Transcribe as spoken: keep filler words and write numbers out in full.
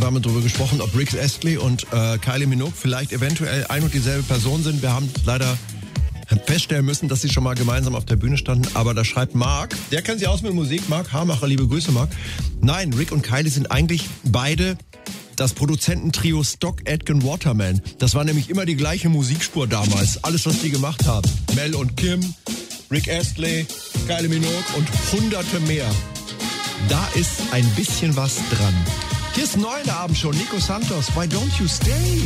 haben wir darüber gesprochen, ob Rick Astley und äh, Kylie Minogue vielleicht eventuell ein und dieselbe Person sind. Wir haben leider feststellen müssen, dass sie schon mal gemeinsam auf der Bühne standen. Aber da schreibt Marc, der kennt sich aus mit Musik, Marc Hamacher, liebe Grüße Marc. Nein, Rick und Kylie sind eigentlich beide das Produzententrio Stock Aitken Waterman. Das war nämlich immer die gleiche Musikspur damals. Alles, was die gemacht haben. Mel und Kim, Rick Astley, Kylie Minogue und hunderte mehr. Da ist ein bisschen was dran. Hier ist neun Abend schon. Nico Santos, Why Don't You Stay?